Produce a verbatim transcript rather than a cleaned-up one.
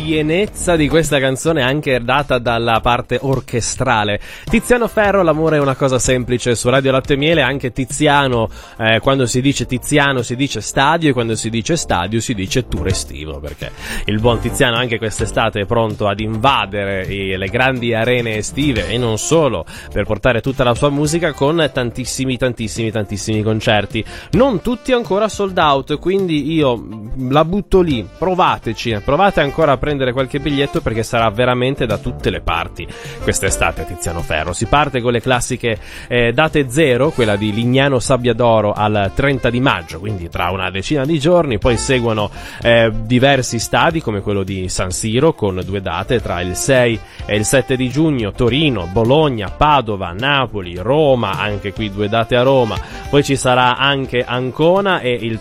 pienezza di questa canzone anche data dalla parte orchestrale. Tiziano Ferro, l'amore è una cosa semplice, su Radio Latte e Miele. Anche Tiziano, eh, quando si dice Tiziano si dice stadio, e quando si dice stadio si dice tour estivo, perché il buon Tiziano anche quest'estate è pronto ad invadere i, le grandi arene estive e non solo, per portare tutta la sua musica con tantissimi tantissimi tantissimi concerti, non tutti ancora sold out, quindi io la butto lì, provateci, provate ancora a prendere qualche biglietto, perché sarà veramente da tutte le parti quest'estate Tiziano Ferro. Si parte con le classiche eh, date zero, quella di Lignano Sabbiadoro al trenta di maggio, quindi tra una decina di giorni, poi seguono eh, diversi stadi come quello di San Siro con due date tra il sei e il sette di giugno, Torino, Bologna, Padova, Napoli, Roma, anche qui due date a Roma, poi ci sarà anche Ancona e il